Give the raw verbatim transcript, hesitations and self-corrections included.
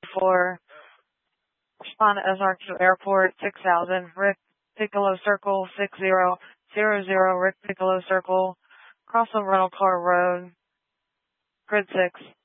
four, respond to S R Q Airport, six thousand, Rick Piccolo Circle, six zero zero zero, Rick Piccolo Circle, cross the rental car road, grid six.